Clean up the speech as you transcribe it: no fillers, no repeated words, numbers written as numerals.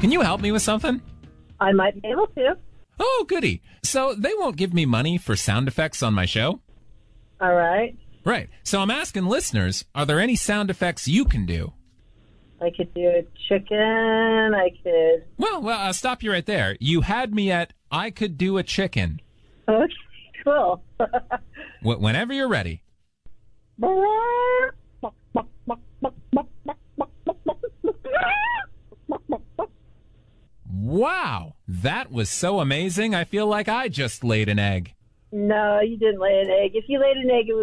Can you help me with something? I might be able to. Oh, goody. So they won't give me money for sound effects on my show? All right. Right. So I'm asking listeners, are there any sound effects you can do? I could do a chicken. I could. Well, I'll stop you right there. You had me at, I could do a chicken. Okay, cool. Whenever you're ready. Wow, that was so amazing. I feel like I just laid an egg. No, you didn't lay an egg. If you laid an egg, it was